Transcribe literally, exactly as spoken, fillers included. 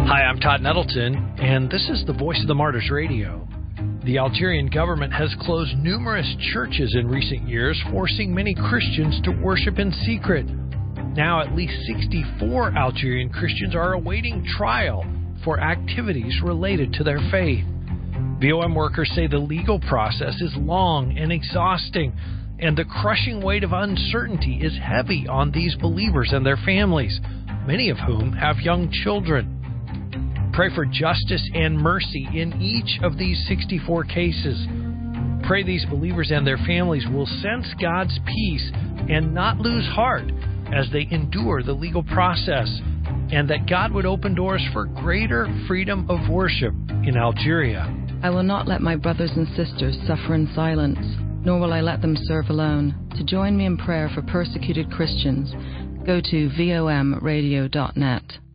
Hi, I'm Todd Nettleton, and this is the Voice of the Martyrs Radio. The Algerian government has closed numerous churches in recent years, forcing many Christians to worship in secret. Now, at least sixty-four Algerian Christians are awaiting trial for activities related to their faith. V O M workers say the legal process is long and exhausting, and the crushing weight of uncertainty is heavy on these believers and their families, many of whom have young children. Pray for justice and mercy in each of these sixty-four cases. Pray these believers and their families will sense God's peace and not lose heart as they endure the legal process, and that God would open doors for greater freedom of worship in Algeria. I will not let my brothers and sisters suffer in silence, nor will I let them serve alone. To join me in prayer for persecuted Christians, go to V O M radio dot net.